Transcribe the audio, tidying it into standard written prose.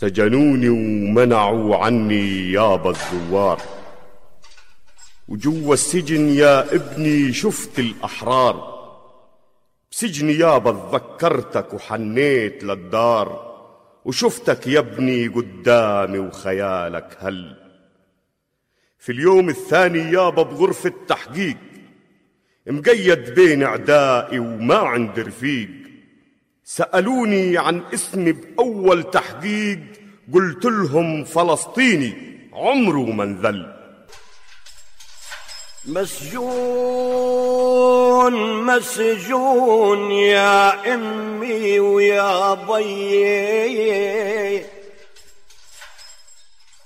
سجنوني ومنعوا عني يابا الزوار، وجوا السجن يا ابني شفت الأحرار. بسجني يابا اتذكرتك وحنيت للدار، وشفتك يا ابني قدامي وخيالك هل. في اليوم الثاني يابا بغرفة تحقيق، مقيد بين أعدائي وما عندي رفيق. سألوني عن اسمي بأول تحقيق، قلت لهم فلسطيني عمره ما انذل. مسجون يا أمي ويا ضيي،